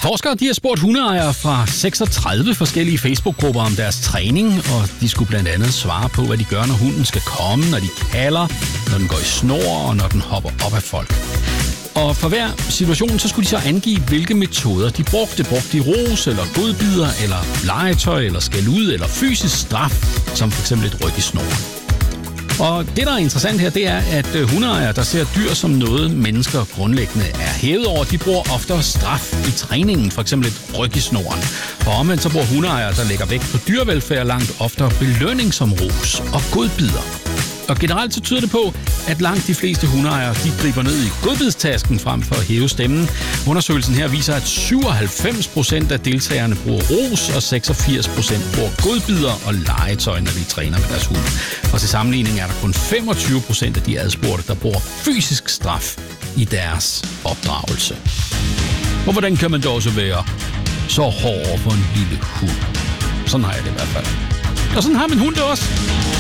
Forskere de har spurgt hundeejere fra 36 forskellige Facebook-grupper om deres træning, og de skulle blandt andet svare på, hvad de gør, når hunden skal komme, når de kalder, når den går i snor og når den hopper op af folk. Og for hver situation, så skulle de så angive, hvilke metoder de brugte. Brugte de ros, eller godbidder, eller legetøj, eller skældud, eller fysisk straf, som f.eks. et ryk i snoren. Og det, der er interessant her, det er, at hundeejere, der ser dyr som noget, mennesker grundlæggende er hævet over, de bruger oftere straf i træningen, f.eks. et ryk i snoren. Og omvendt så bruger hundeejere, der lægger vægt på dyrevelfærd, langt oftere belønning som ros og godbidder. Og generelt så tyder det på, at langt de fleste hundeejere, de griber ned i godbidstasken frem for at hæve stemmen. Undersøgelsen her viser, at 97% af deltagerne bruger ros, og 86% bruger godbidder og legetøj, når de træner med deres hund. Og til sammenligning er der kun 25% af de adspurgte, der bruger fysisk straf i deres opdragelse. Og hvordan kan man da også være så hård for en lille hund? Sådan har jeg det i hvert fald. Og sådan har min hund det også.